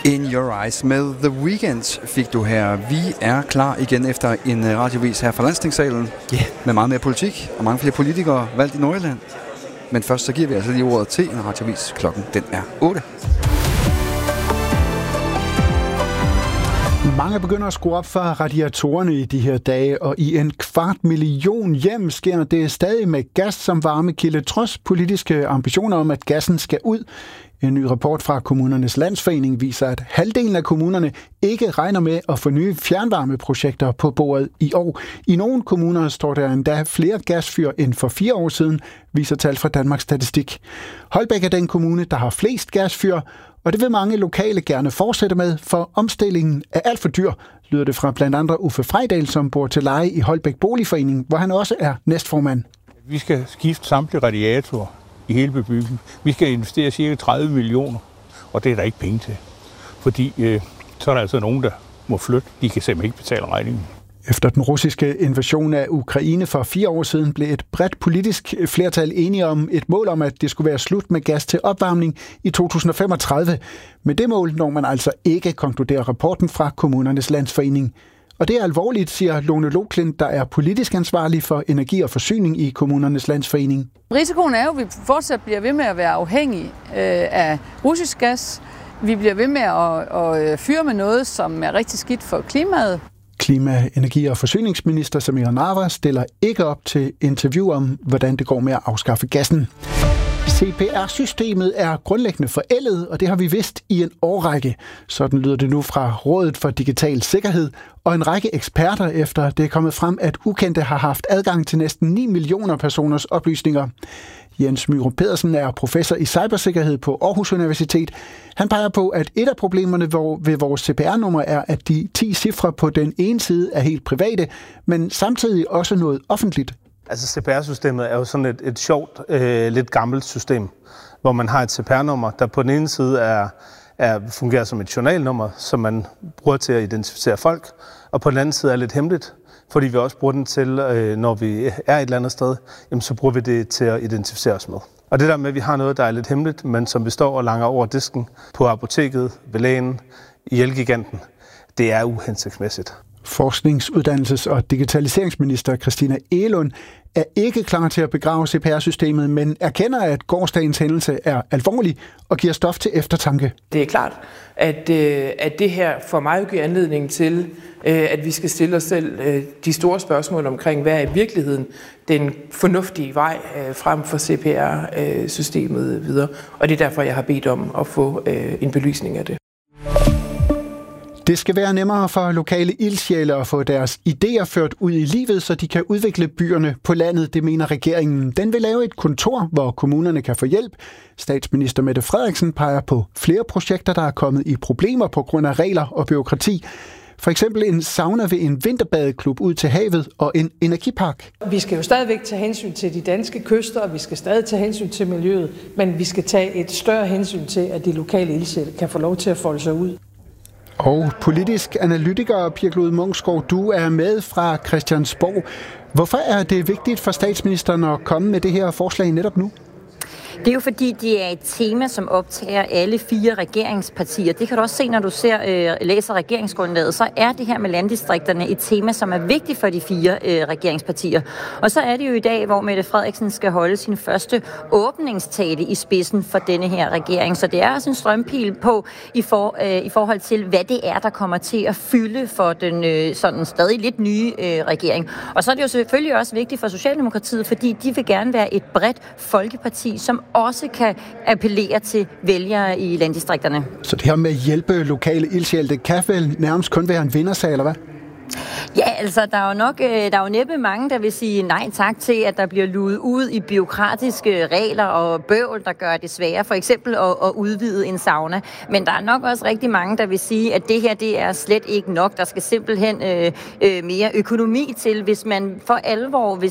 In Your Eyes med The Weeknd fik du her. Vi er klar igen efter en radiovis her fra Landstingssalen. Med meget mere politik og mange flere politikere valgt i Nordjylland. Men først så giver vi altså lige ordet til en radiovis. Klokken den er 8. Mange begynder at skrue op for radiatorerne i de her dage, og i 250.000 hjem sker det stadig med gas som varmekilde, trods politiske ambitioner om, at gassen skal ud. En ny rapport fra Kommunernes Landsforening viser, at halvdelen af kommunerne ikke regner med at få nye fjernvarmeprojekter på bordet i år. I nogle kommuner står der endda flere gasfyr end for 4 år siden, viser tal fra Danmarks Statistik. Holbæk er den kommune, der har flest gasfyr, og det vil mange lokale gerne fortsætte med, for omstillingen er alt for dyr, lyder det fra blandt andre Uffe Frejdal, som bor til leje i Holbæk Boligforening, hvor han også er næstformand. Vi skal skifte samtlige radiatorer i hele bebyggelsen. Vi skal investere ca. 30 millioner, og det er der ikke penge til. Fordi så er der altså nogen, der må flytte. De kan simpelthen ikke betale regningen. Efter den russiske invasion af Ukraine for 4 år siden blev et bredt politisk flertal enige om et mål om, at det skulle være slut med gas til opvarmning i 2035. Med det mål når man altså ikke, konkluderer rapporten fra Kommunernes Landsforening. Og det er alvorligt, siger Lone Loklint, der er politisk ansvarlig for energi og forsyning i Kommunernes Landsforening. Risikoen er jo, at vi fortsat bliver ved med at være afhængige af russisk gas. Vi bliver ved med at fyre med noget, som er rigtig skidt for klimaet. Klima-, energi- og forsyningsminister Samira Nawa stiller ikke op til interview om, hvordan det går med at afskaffe gassen. CPR-systemet er grundlæggende forældet, og det har vi vidst i en årrække. Sådan lyder det nu fra Rådet for Digital Sikkerhed, og en række eksperter efter det er kommet frem, at ukendte har haft adgang til næsten 9 millioner personers oplysninger. Jens Myrup Pedersen er professor i cybersikkerhed på Aarhus Universitet. Han peger på, at et af problemerne ved vores CPR-nummer er, at de 10 cifre på den ene side er helt private, men samtidig også noget offentligt. Altså CPR-systemet er jo sådan et sjovt, lidt gammelt system, hvor man har et CPR-nummer, der på den ene side fungerer som et journalnummer, som man bruger til at identificere folk, og på den anden side er lidt hemmeligt, fordi vi også bruger den til, når vi er et eller andet sted, jamen, så bruger vi det til at identificere os med. Og det der med, at vi har noget, der er lidt hemmeligt, men som vi står og langer over disken på apoteket, ved lægen, i Elgiganten, det er uhensigtsmæssigt. Forsknings-, uddannelses- og digitaliseringsminister Christina Egelund er ikke klar til at begrave CPR-systemet, men erkender, at gårsdagens hændelse er alvorlig og giver stof til eftertanke. Det er klart, at det her for mig giver anledning til, at vi skal stille os selv de store spørgsmål omkring, hvad er i virkeligheden den fornuftige vej frem for CPR-systemet videre. Og det er derfor, jeg har bedt om at få en belysning af det. Det skal være nemmere for lokale ildsjæle at få deres idéer ført ud i livet, så de kan udvikle byerne på landet, det mener regeringen. Den vil lave et kontor, hvor kommunerne kan få hjælp. Statsminister Mette Frederiksen peger på flere projekter, der er kommet i problemer på grund af regler og bureaukrati. For eksempel en sauna ved en vinterbadeklub ud til havet og en energipark. Vi skal jo stadigvæk tage hensyn til de danske kyster, og vi skal stadig tage hensyn til miljøet, men vi skal tage et større hensyn til, at de lokale ildsjæle kan få lov til at folde sig ud. Og politisk analytiker Pia Glud Munksgaard, du er med fra Christiansborg. Hvorfor er det vigtigt for statsministeren at komme med det her forslag netop nu? Det er jo fordi, det er et tema, som optager alle 4 regeringspartier. Det kan du også se, når du læser regeringsgrundlaget. Så er det her med landdistrikterne et tema, som er vigtigt for de 4 regeringspartier. Og så er det jo i dag, hvor Mette Frederiksen skal holde sin første åbningstale i spidsen for denne her regering. Så det er også en strømpil på i forhold til, hvad det er, der kommer til at fylde for den sådan stadig lidt nye regering. Og så er det jo selvfølgelig også vigtigt for Socialdemokratiet, fordi de vil gerne være et bredt folkeparti, som også kan appellere til vælgere i landdistrikterne. Så det her med at hjælpe lokale ildsjæle, det kan vel nærmest kun være en vindersag, eller hvad? Ja, altså der er jo næppe mange, der vil sige nej tak til, at der bliver luet ud i bureaukratiske regler og bøvl, der gør det sværere, for eksempel at udvide en sauna. Men der er nok også rigtig mange, der vil sige, at det her det er slet ikke nok. Der skal simpelthen mere økonomi til, hvis man for alvor vil